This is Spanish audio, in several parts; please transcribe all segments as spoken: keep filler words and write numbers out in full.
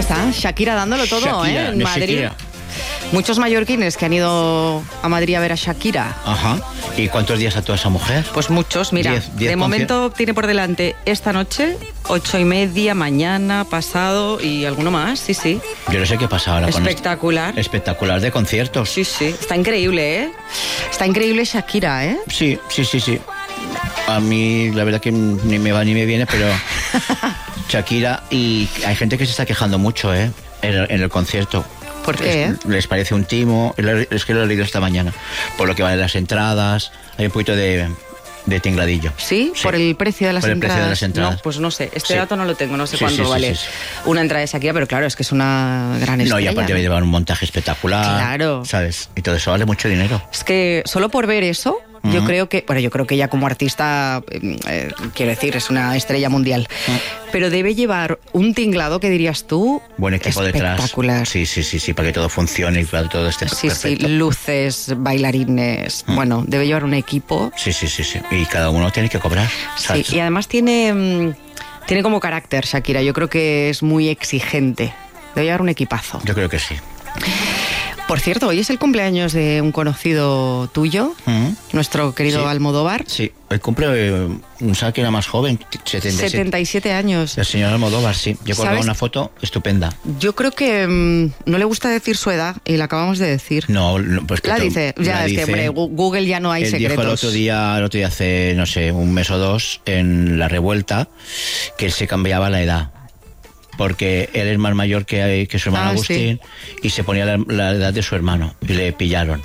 está, Shakira dándolo todo, Shakira, ¿eh? En Madrid. Shakira. Muchos mallorquines que han ido a Madrid a ver a Shakira. Ajá. ¿Y cuántos días actúa esa mujer? Pues muchos, mira. Diez, diez de momento tiene por delante esta noche, ocho y media, mañana, pasado y alguno más, sí, sí. Yo no sé qué pasa ahora con Espectacular. este- Espectacular de conciertos. Sí, sí. Está increíble, ¿eh? Está increíble Shakira, ¿eh? Sí, sí, sí, sí. A mí la verdad que ni me va ni me viene, pero Shakira, y hay gente que se está quejando mucho, ¿eh? En el, en el concierto. ¿Por qué? Les, les parece un timo, es que lo he leído esta mañana, por lo que valen las entradas, hay un poquito de, de tingladillo. ¿Sí? Sí. ¿Por el precio de las Por el entradas? precio de las entradas. No, pues no sé, este Sí. dato no lo tengo, no sé Sí, cuánto sí, sí, vale sí, sí. una entrada de Shakira, pero claro, es que es una gran estrella. No, y aparte ¿no? va a llevar un montaje espectacular. Claro. ¿Sabes? Y todo eso vale mucho dinero. Es que solo por ver eso, yo Ujú. creo que, bueno, yo creo que ella como artista, eh, eh, quiero decir, es una estrella mundial, pero debe llevar un tinglado que dirías tú, Buen equipo detrás. espectacular. Sí, sí, sí, sí, para que todo funcione y para que todo esté Sí, perfecto. sí, luces, bailarines, bueno, debe llevar un equipo. Sí, sí, sí, sí. Y cada uno tiene que cobrar. Sí, ¿sabes? y además tiene, mm, tiene como carácter Shakira, yo creo que es muy exigente, debe llevar un equipazo. Yo creo que sí. Por cierto, hoy es el cumpleaños de un conocido tuyo, Ujú. nuestro querido Sí. Almodóvar. Sí, hoy cumple, eh, ¿sabes que era más joven? setenta y siete. setenta y siete años. El señor Almodóvar, sí. Yo colgaba ¿Sabes? una foto estupenda. Yo creo que mm, no le gusta decir su edad y la acabamos de decir. No, no, pues que La to- dice, ya la es que dice. hombre, Gu- Google ya no hay Él secretos. dijo el otro día, el otro día hace, no sé, un mes o dos, en La Revuelta, que él se cambiaba la edad. Porque él es más mayor que, que su hermano Ah, Agustín, y se ponía la, la edad de su hermano, y le pillaron.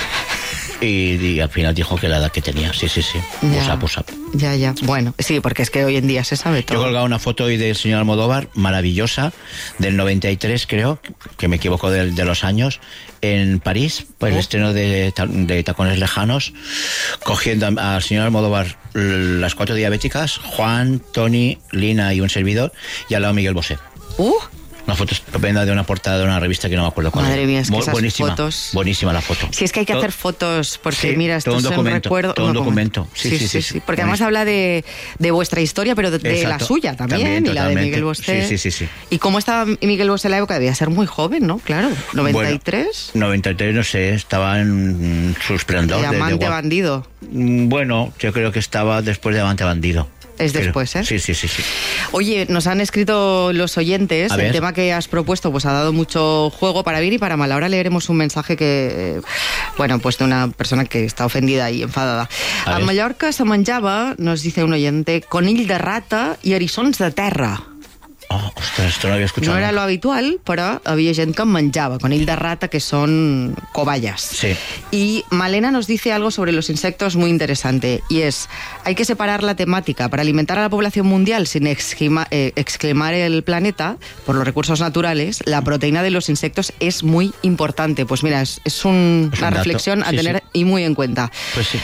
Y, y al final dijo que la edad que tenía, sí, sí, sí. Ya. Pues up, pues up. Ya, ya. Bueno, sí, porque es que hoy en día se sabe Yo he todo. colgado una foto hoy del señor Almodóvar, maravillosa, del noventa y tres creo, que me equivoco de, de los años, en París, pues el Oh. estreno de, Ta- de Tacones Lejanos, cogiendo a- al señor Almodóvar l- las cuatro diabéticas, Juan, Tony, Lina y un servidor, y al lado Miguel Bosé. Uh, Una foto estupenda de una portada de una revista que no me acuerdo cuál. Madre era. mía, es que Bu- esas buenísima, fotos- buenísima la foto. si es que hay que Todo- hacer fotos, porque Sí, mira, esto todo un es un documento, recuerdo. todo un documento. Sí, sí, sí, sí. Porque además Buenísimo. habla de, de vuestra historia, pero de, de la Exacto. suya también, También, y la de totalmente. Miguel Bosé. Sí, sí, sí, sí. ¿Y cómo estaba Miguel Bosé en la época? Debía ser muy joven, ¿no? Claro, noventa y tres. Bueno, noventa y tres, no sé, estaba en su esplendor. de- de Diamante guap- bandido. Mm, Bueno, yo creo que estaba después de Diamante Bandido. Es Creo. después, ¿eh? Sí, sí, sí, sí. Oye, nos han escrito los oyentes, A el ver. tema que has propuesto pues ha dado mucho juego para bien y para mal. Ahora leeremos un mensaje que, eh, bueno, pues de una persona que está ofendida y enfadada. A A, ver. Mallorca se menjava, nos dice un oyente, conill de rata i eriçons de terra. Oh, ostras, esto no lo había escuchado. No era lo habitual, però havia gent que en menjava, conill de rata, que son cobayas. Sí. Y Malena nos dice algo sobre los insectos muy interesante, y es, hay que separar la temática para alimentar a la población mundial sin exgima- eh, exclamar el planeta por los recursos naturales. La proteína de los insectos es muy importante. Pues mira, es, es un- Es un una dato. reflexión a Sí, tener sí. y muy en cuenta. Pues sí.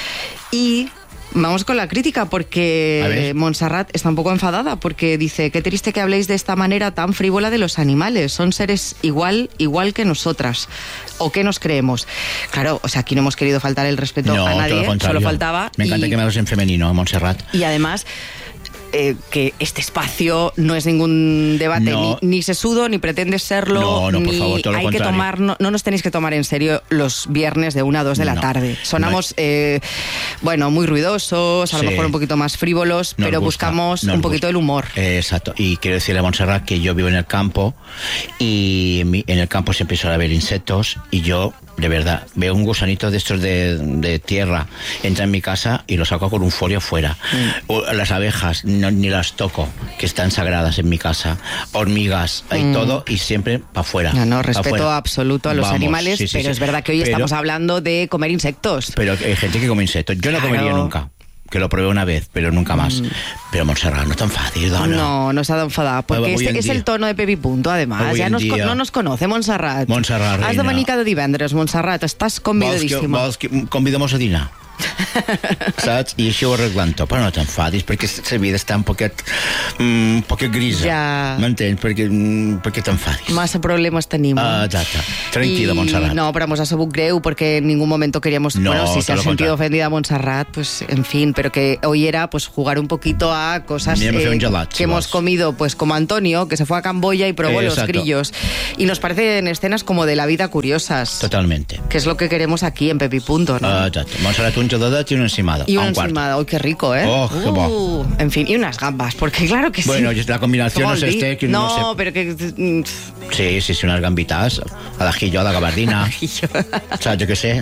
Y vamos con la crítica, A porque ver. Montserrat está un poco enfadada, porque dice, qué triste que habléis de esta manera tan frívola de los animales, son seres igual, igual que nosotras, o qué nos creemos. Claro, o sea, aquí no hemos querido faltar el respeto No, a todo nadie, lo contrario. solo faltaba. Me encanta y, que me hables en femenino, Montserrat. y además... eh, que este espacio no es ningún debate, No. ni, ni sesudo, ni pretende serlo, No, no, por ni favor, todo lo hay que contrario. tomar, no, no nos tenéis que tomar en serio los viernes de una a dos de la No, tarde. Sonamos, no eh, bueno, muy ruidosos, a lo Sí. mejor un poquito más frívolos, Nos pero gusta, buscamos nos un poquito gusta. el humor. Eh, exacto. Y quiero decirle a Montserrat que yo vivo en el campo y en, mi- en el campo siempre suele haber insectos y yo, de verdad, veo un gusanito de estos de, de tierra, entra en mi casa y lo saco con un folio fuera. Mm. O las abejas, no- ni las toco, que están sagradas en mi casa. Hormigas, hay todo y siempre para afuera. Mm. No, no, pa' respeto fuera. absoluto a los Vamos, animales, sí, sí, pero sí. es verdad que hoy Pero- estamos hablando de comer insectos. Pero hay gente que come insectos. Yo no Claro. comería nunca. Que lo probé una vez, pero nunca más. Pero Montserrat, no tan fácil, dona. No, no se ha dado enfadada, porque Hoy este en es día. el tono de Pepi Punto, además. Hoy Ja en nos, co- día. no nos conoce, Montserrat. Montserrat, Has de reina. venir cada divendres, Montserrat, estàs Vols que, convidadíssima. vols que convidamos a dinar? saps? I això ho arreglant tot, però no t'enfadis, perquè la vida està un poquet, un poquet grisa, ja. M'entens? Perquè, perquè t'enfadis. Massa problemes tenim. Ah, exacte. Tranquila, y... Montserrat. No, pero nos ha sabut greu porque en ningún momento queríamos... No, bueno, si se ha sentido contrario. ofendida Montserrat, pues en fin, pero que hoy era pues jugar un poquito a cosas eh, gelat, que si hemos vas. comido, pues como Antonio, que se fue a Camboya y probó eh, los grillos. Y nos parecen escenas como de la vida curiosas. Totalmente. Que es lo que queremos aquí en Pepi Punto, ¿no? Ah, exacto. Montserrat, un gelat y una encimada. Y una un encimada. Uy, qué rico, ¿eh? Oh, qué uh, bo. En fin, y unas gambas, porque claro que sí. Bueno, la combinación no es este... Que no, no sé. pero que... Sí, sí, sí, unas gambitas, al ajillo, a la gabardina. O sea, yo qué sé.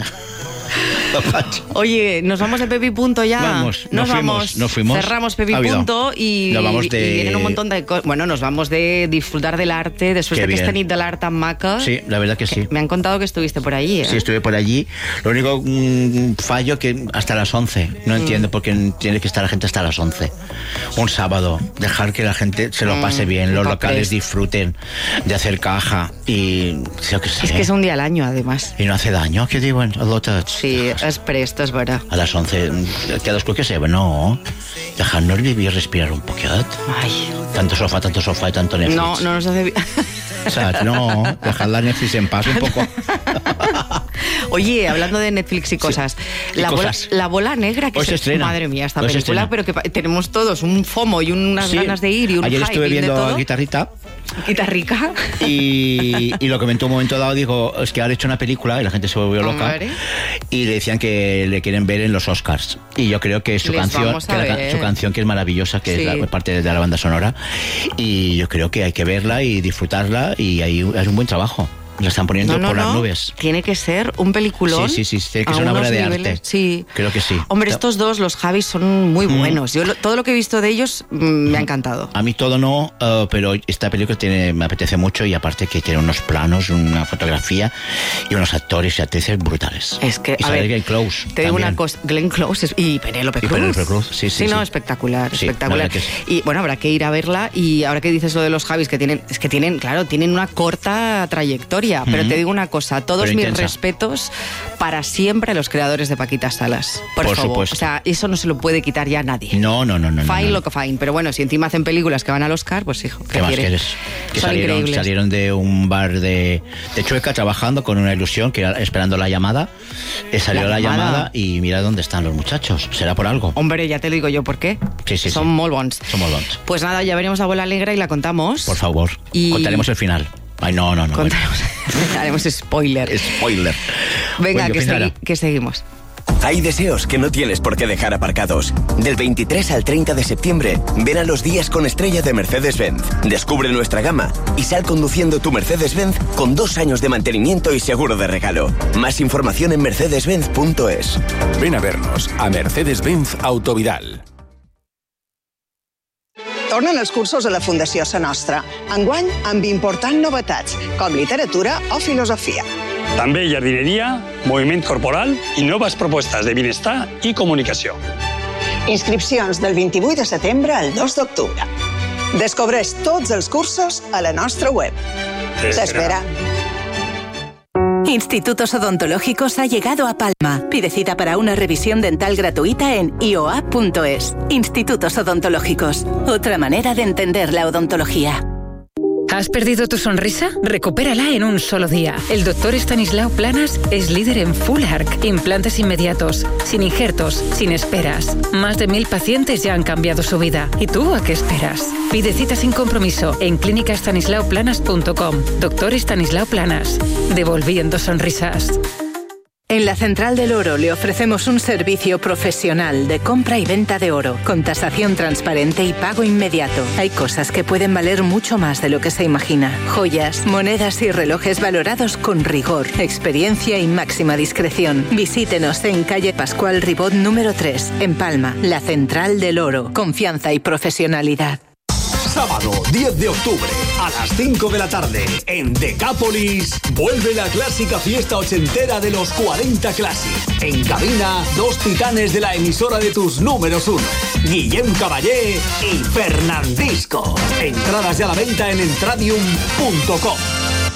Oye, nos vamos de Pepi Punto ya. Vamos, nos nos fuimos, vamos. nos fuimos. Cerramos Pepi Habido. Punto y, Nos vamos de... y vienen un montón de cosas. Bueno, nos vamos de disfrutar del arte después Qué de que bien. esta nit del arte tan maca. Sí, la verdad que sí. Me han contado que estuviste por allí, ¿eh? Sí, estuve por allí. Lo único mm, fallo que hasta las once. No entiendo por qué tiene que estar la gente hasta las once. Un sábado. Dejar que la gente se lo pase Mm, bien, los papel. locales disfruten de hacer caja y... Yo qué sé. Es que es un día al año, además. Y no hace daño, ¿qué digo? Sí, es presto, es verdad. A las once, cadascú que se ve, no. Dejarnos vivir, respirar un poquito. Ay. Tanto sofá, tanto sofá y tanto Netflix. No, no nos hace bien. O sea, no, dejar la Netflix en paz un poco. Oye, hablando de Netflix y cosas, ¿Qué la, cosas? Bola, la bola negra que Hoy se estrena. Madre mía, esta Hoy se película, estrena. pero que pa- tenemos todos un FOMO y unas Sí, ganas de ir y un ayer hype estuve de viendo todo. a Guitarrita Guitarrica. y, y lo comentó un momento dado, dijo, es que han hecho una película y la gente se volvió loca. Hombre. Y le decían que le quieren ver en los Oscars. Y yo creo que su Les canción, vamos a que la ca- ver. su canción que es maravillosa, que Sí. es la parte de la banda sonora. Y yo creo que hay que verla y disfrutarla y ahí es un buen trabajo. La están poniendo No, no, por las no. nubes. Tiene que ser un peliculón. Sí, sí, sí, tiene que a ser una unos obra de niveles- arte. Sí. Creo que sí. Hombre, Ta- estos dos, los Javis, son muy buenos. Yo lo- todo lo que he visto de ellos mm, me ha encantado. A mí todo no, uh, pero esta película tiene, me apetece mucho y aparte que tiene unos planos, una fotografía y unos actores y actrices brutales. Es que, y a sale ver, Glenn Close. Te digo también. una cosa, Glenn Close es- y Penélope Y Cruz. Penélope Cruz, sí, sí, no, sí. espectacular, Sí, espectacular. la verdad que sí. Y bueno, habrá que ir a verla. Y ahora que dices lo de los Javis, que tienen, es que tienen, claro, tienen una corta trayectoria. Pero Ujú. te digo una cosa, todos Pero mis intensa. respetos para siempre a los creadores de Paquita Salas. Por, Por favor. supuesto. O sea, eso no se lo puede quitar ya nadie. No, no, no, no. Fine no, no. lo que fine, pero bueno, si encima hacen películas que van al Oscar, pues hijo, ¿qué ¿Qué más quieres? quieres? Que Son salieron, increíbles. salieron de un bar de, de Chueca trabajando con una ilusión, que era esperando la llamada. Eh, salió La la, llamada. llamada y mira dónde están los muchachos. Será por algo. Hombre, ya te lo digo yo por qué. Sí, sí, Son sí. molt bons. Son molt bons. Pues nada, ya veremos a Bola Negra y la contamos. Por favor. Y- Contaremos el final. Ay, no, no, no. Contaremos. Haremos spoiler. bueno. Spoiler. Venga, Bueno, que, ¿qué segui- será? que seguimos. Hay deseos que no tienes por qué dejar aparcados. Del veintitrés al treinta de septiembre, ven a los días con estrella de Mercedes-Benz. Descubre nuestra gama y sal conduciendo tu Mercedes-Benz con dos años de mantenimiento y seguro de regalo. Más información en mercedes benz punto es. Ven a vernos a Mercedes-Benz Autovidal. Tornen els cursos a la Fundació Sa Nostra. Enguany, amb importants novetats, com literatura o filosofia. També jardineria, moviment corporal i noves propostes de benestar i comunicació. Inscripcions del vint-i-vuit de setembre al dos d'octubre. Descobreix tots els cursos a la nostra web. T'espera. Institutos Odontológicos ha llegado a Palma. Pide cita para una revisión dental gratuita en i o a punto es. Institutos Odontológicos. Otra manera de entender la odontología. ¿Has perdido tu sonrisa? Recupérala en un solo día. El doctor Estanislao Planas es líder en Full Arc, implantes inmediatos, sin injertos, sin esperas. Más de mil pacientes ya han cambiado su vida. ¿Y tú a qué esperas? Pide cita sin compromiso en clínica estanislao planas punto com. Doctor Estanislao Planas. Devolviendo sonrisas. En la Central del Oro le ofrecemos un servicio profesional de compra y venta de oro, con tasación transparente y pago inmediato. Hay cosas que pueden valer mucho más de lo que se imagina. Joyas, monedas y relojes valorados con rigor, experiencia y máxima discreción. Visítenos en calle Pascual Ribot número tres, en Palma, la Central del Oro. Confianza y profesionalidad. Sábado diez de octubre a las cinco de la tarde en Decápolis vuelve la clásica fiesta ochentera de los cuarenta Classic. En cabina, dos titanes de la emisora de tus números uno, Guillem Caballé y Fernandisco. Entradas ya a la venta en entradium punto com.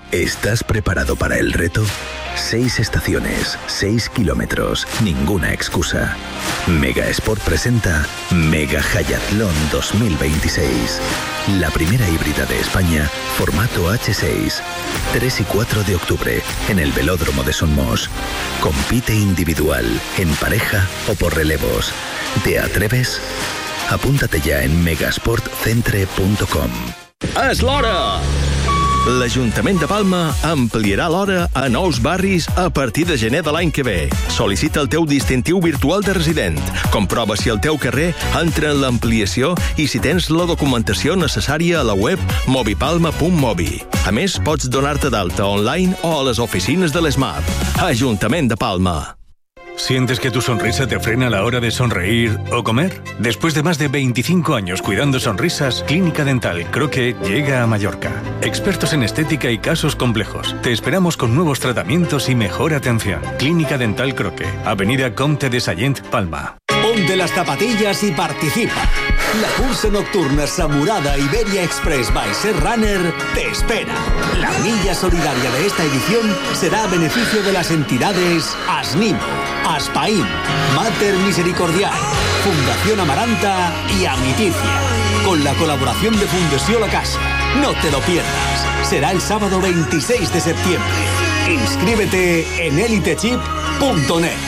¿Estás preparado para el reto? Seis estaciones, seis kilómetros, ninguna excusa. Mega Sport presenta Mega Hayatlón dos mil veintiséis. La primera híbrida de España, formato hache seis. tres y cuatro de octubre, en el Velódromo de Somos. Compite individual, en pareja o por relevos. ¿Te atreves? Apúntate ya en megasportcentre punto com. És l'hora! L'Ajuntament de Palma ampliarà l'hora a nous barris a partir de gener de l'any que ve. Sol·licita el teu distintiu virtual de resident. Comprova si el teu carrer entra en l'ampliació i si tens la documentació necessària a la web mobipalma punt mobi. A més, pots donar-te d'alta online o a les oficines de l'Smart. Ajuntament de Palma. ¿Sientes que tu sonrisa te frena a la hora de sonreír o comer? Después de más de veinticinco años cuidando sonrisas, Clínica Dental Croque llega a Mallorca. Expertos en estética y casos complejos. Te esperamos con nuevos tratamientos y mejor atención. Clínica Dental Croque, Avenida Comte de Sallent, Palma. Ponte las zapatillas y participa. La cursa nocturna Samurada Iberia Express by Serrunner te espera. La milla solidaria de esta edición será a beneficio de las entidades ASNIMO, ASPAIM, Mater Misericordiae, Fundación Amaranta y Amiticia, con la colaboración de Fundació La Casa. No te lo pierdas. Será el sábado veintiséis de septiembre. Inscríbete en elitechip punto net.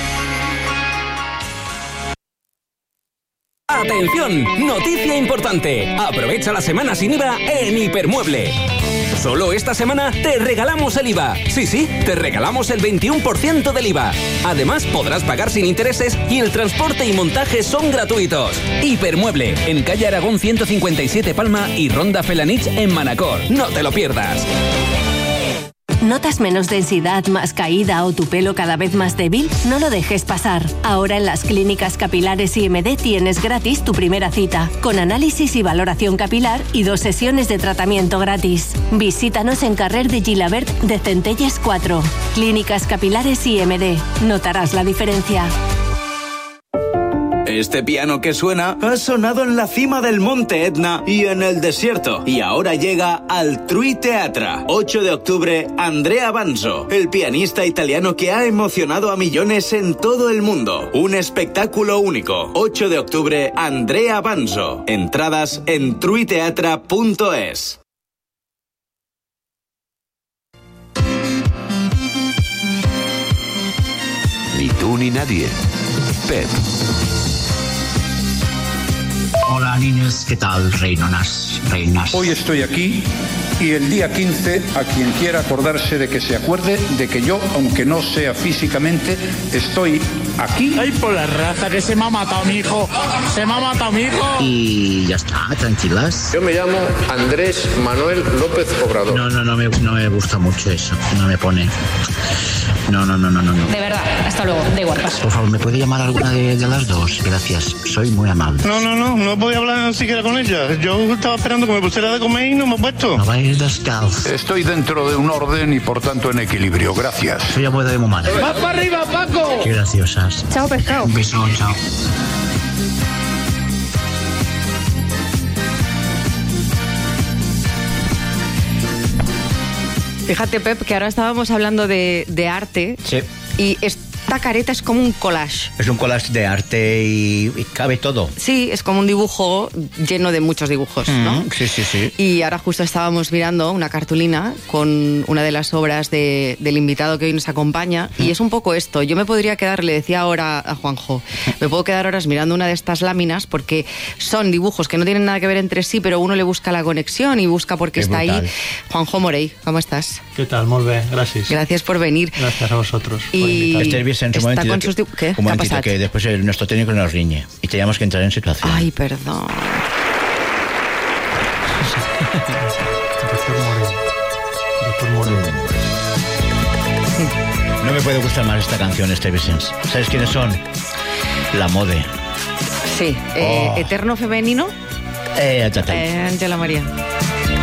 ¡Atención! Noticia importante. Aprovecha la semana sin I V A en Hipermueble. Solo esta semana te regalamos el I V A. Sí, sí, te regalamos el veintiuno por ciento del I V A. Además, podrás pagar sin intereses y el transporte y montaje son gratuitos. Hipermueble, en calle Aragón ciento cincuenta y siete Palma y Ronda Felanich en Manacor. No te lo pierdas. ¿Notas menos densidad, más caída o tu pelo cada vez más débil? No lo dejes pasar. Ahora en las clínicas capilares I M D tienes gratis tu primera cita, con análisis y valoración capilar y dos sesiones de tratamiento gratis. Visítanos en Carrer de Gilabert de Centelles cuatro. Clínicas capilares I M D. Notarás la diferencia. Este piano que suena ha sonado en la cima del Monte Etna y en el desierto. Y ahora llega al Trui Teatra. ocho de octubre, Andrea Banzo, el pianista italiano que ha emocionado a millones en todo el mundo. Un espectáculo único. ocho de octubre, Andrea Banzo. Entradas en truiteatra punto es. Ni tú ni nadie. Pep. Hola niños, ¿qué tal, reinonas, reinas? Hoy estoy aquí y el día quince, a quien quiera acordarse de que se acuerde de que yo, aunque no sea físicamente, estoy aquí. Ay, por la raza, que se me ha matado mi hijo, se me ha matado mi hijo. Y ya está, tranquilas. Yo me llamo Andrés Manuel López Obrador. No, no, no me, no me gusta mucho eso, no me pone... No, no, no, no, no. De verdad, hasta luego, da igual, paso. Por favor, ¿me puede llamar alguna de, de las dos? Gracias, soy muy amable. No, no, no, no podía hablar siquiera con ella. Yo estaba esperando que me pusiera de comer y no me he puesto. No vayas descalzo. Estoy dentro de un orden y por tanto en equilibrio, gracias. Soy abuela de mamá. ¡Vas para arriba, Paco! Qué graciosas. Chao, pescado. Un beso, chao. Fíjate, Pep, que ahora estábamos hablando de, de arte. Sí. Y esta careta es como un collage. Es un collage de arte y, y cabe todo. Sí, es como un dibujo lleno de muchos dibujos, mm, ¿no? Sí, sí, sí. Y ahora justo estábamos mirando una cartulina con una de las obras de, del invitado que hoy nos acompaña. Mm. Y es un poco esto. Yo me podría quedar, le decía ahora a Juanjo, me puedo quedar horas mirando una de estas láminas porque son dibujos que no tienen nada que ver entre sí, pero uno le busca la conexión y busca por qué está brutal. Ahí. Juanjo Morey, ¿cómo estás? ¿Qué tal? Molt bé, gracias. Gracias por venir. Gracias a vosotros. Y este bien en su está momentito, con sus dibu- ¿Qué? un ¿Qué ha momentito que después el, nuestro técnico nos riñe y teníamos que entrar en situación. Ay, perdón. Doctor Moreno. Doctor Moreno. No me puede gustar más esta canción, este Vicens. ¿Sabes quiénes son? La Mode. Sí, eh, Oh. Eterno Femenino. Eh, Eh, Ángela María.